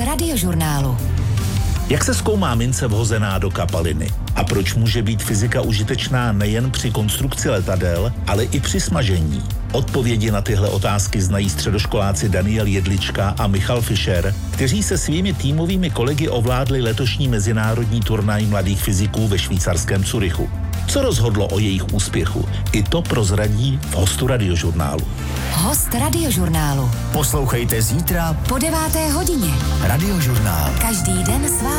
Radiožurnálu. Jak se zkoumá mince vhozená do kapaliny? A proč může být fyzika užitečná nejen při konstrukci letadel, ale i při smažení? Odpovědi na tyhle otázky znají středoškoláci Daniel Jedlička a Michal Fischer, kteří se svými týmovými kolegy ovládli letošní mezinárodní turnaj mladých fyziků ve švýcarském Curychu. Co rozhodlo o jejich úspěchu? I to prozradí v hostu Radiožurnálu. Host Radiožurnálu. Poslouchejte zítra Po 9. hodině. Radiožurnál. Každý den s vámi.